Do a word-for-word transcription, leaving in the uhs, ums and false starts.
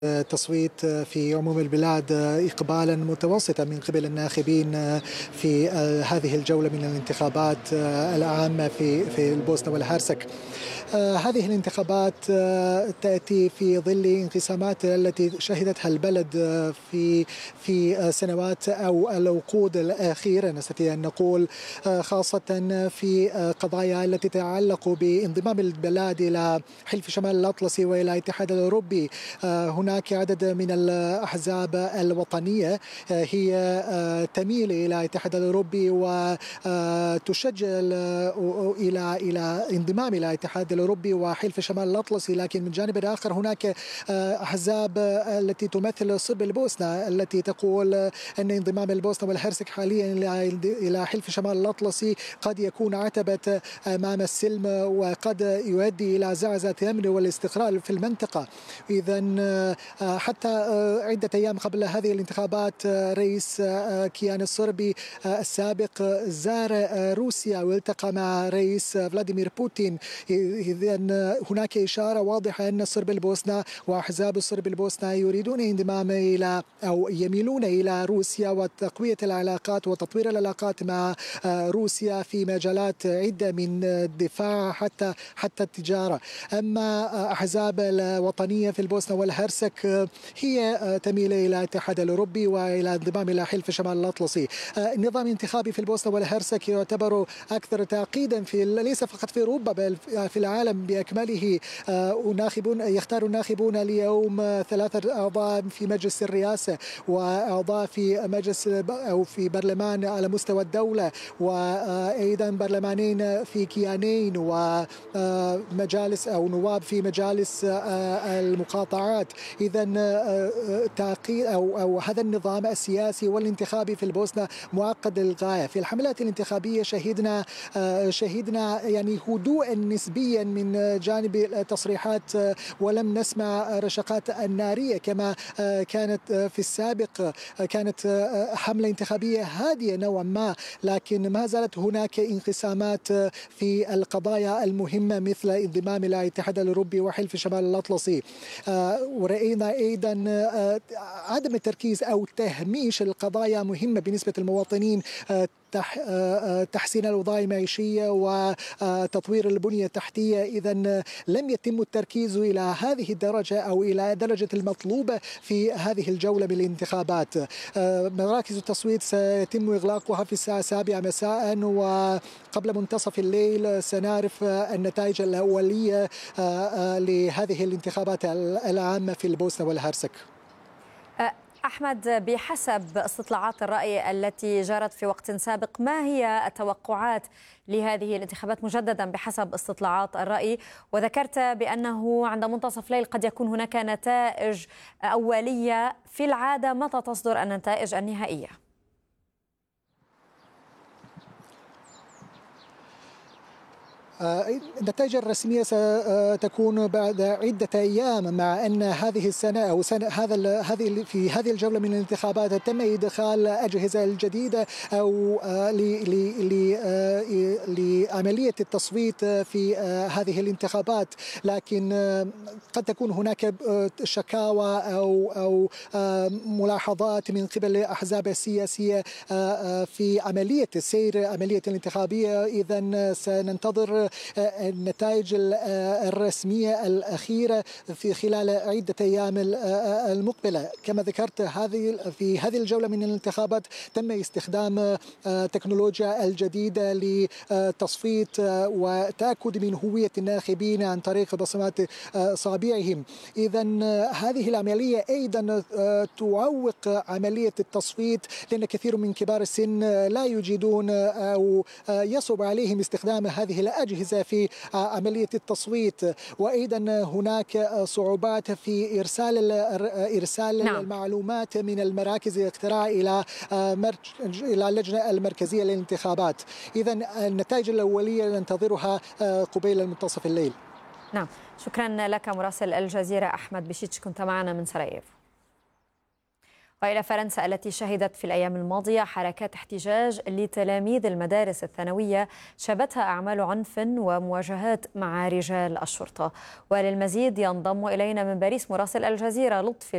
التصويت في عموم البلاد إقبالا متوسطا من قبل الناخبين في هذه الجولة من الانتخابات العامة في في البوسنة والهرسك. هذه الانتخابات تأتي في ظل انقسامات التي شهدتها البلد في في سنوات أو العقود الأخيرة، نستطيع أن نقول، خاصة في قضايا التي تتعلق بانضمام البلاد إلى حلف شمال الأطلسي وإلى الاتحاد الأوروبي. هناك عدد من الأحزاب الوطنية هي تميل إلى الاتحاد الأوروبي وتشجع إلى إلى انضمام إلى الاتحاد الأوروبي وحلف شمال الأطلسي، لكن من جانب آخر هناك أحزاب التي تمثل صرب البوسنة التي تقول أن انضمام البوسنة والهرسك حاليا إلى حلف شمال الأطلسي قد يكون عتبة أمام السلم وقد يؤدي إلى زعزعة الأمن والاستقرار في المنطقة. إذا حتى عدة أيام قبل هذه الانتخابات رئيس كيان الصربي السابق زار روسيا والتقى مع رئيس فلاديمير بوتين. إذا هناك إشارة واضحة أن الصرب البوسنة وأحزاب الصرب البوسنة يريدون انضمام إلى أو يميلون إلى روسيا وتقوية العلاقات وتطوير العلاقات مع روسيا في مجالات عدة من الدفاع حتى حتى التجارة. أما أحزاب الوطنية في البوسنة والهرسك هي تميل إلى الاتحاد الأوروبي وإلى انضمام إلى حلف شمال الأطلسي. النظام الانتخابي في البوسنة والهرسك يعتبر أكثر تعقيدا في ليس فقط في أوروبا بل في العالم بأكمله. ناخبون يختار الناخبون اليوم ثلاثة أعضاء في مجلس الرئاسة وأعضاء في مجلس أو في برلمان على مستوى الدولة، وأيضا برلمانين في كيانين ومجالس أو نواب في مجالس المقاطعات. إذا تعقيد أو أو هذا النظام السياسي والانتخابي في البوسنة معقد للغاية. في الحملات الانتخابية شهدنا شهدنا يعني هدوءا نسبيا من جانب التصريحات، ولم نسمع رشقات النارية كما كانت في السابق. كانت حملة انتخابية هادئة نوعا ما، لكن ما زالت هناك انقسامات في القضايا المهمة مثل انضمام إلى الاتحاد الأوروبي وحلف شمال الأطلسي. ورأينا أيضا عدم التركيز أو تهميش القضايا مهمة بالنسبة للمواطنين، تحسين الأوضاع المعيشية وتطوير البنية التحتية. إذا لم يتم التركيز إلى هذه الدرجة أو إلى درجة المطلوبة في هذه الجولة من الانتخابات. مراكز التصويت سيتم إغلاقها في الساعة السابعة مساء، وقبل منتصف الليل سنعرف النتائج الأولية لهذه الانتخابات العامة في البوسنة والهرسك. أحمد، بحسب استطلاعات الرأي التي جرت في وقت سابق، ما هي التوقعات لهذه الانتخابات مجددا بحسب استطلاعات الرأي؟ وذكرت بأنه عند منتصف الليل قد يكون هناك نتائج أولية، في العادة متى تصدر النتائج النهائية؟ النتائج الرسمية ستكون بعد عدة أيام، مع أن هذه السنة أو سنة هذا هذه في هذه الجولة من الانتخابات تم إدخال أجهزة الجديدة أو لعملية التصويت في هذه الانتخابات، لكن قد تكون هناك شكاوى أو أو ملاحظات من قبل الأحزاب السياسية في عملية السير عملية الانتخابية. إذا سننتظر النتائج الرسمية الأخيرة في خلال عدة أيام المقبلة. كما ذكرت، هذه في هذه الجولة من الانتخابات تم استخدام التكنولوجيا الجديدة لتصفيت وتأكد من هوية الناخبين عن طريق بصمات أصابعهم. إذا هذه العملية أيضا تعوق عملية التصويت، لأن كثير من كبار السن لا يجدون أو يصعب عليهم استخدام هذه الأجهزة في عملية التصويت. وأيضا هناك صعوبات في إرسال إرسال نعم. المعلومات من المراكز الاقتراع إلى إلى اللجنة المركزية للانتخابات. إذا النتائج الأولية ننتظرها قبيل منتصف الليل. نعم، شكرا لك مراسل الجزيرة أحمد بشيتش، كنت معنا من سراييف. وإلى فرنسا التي شهدت في الأيام الماضية حركات احتجاج لتلاميذ المدارس الثانوية شابتها أعمال عنف ومواجهات مع رجال الشرطة. وللمزيد ينضم إلينا من باريس مراسل الجزيرة لطفي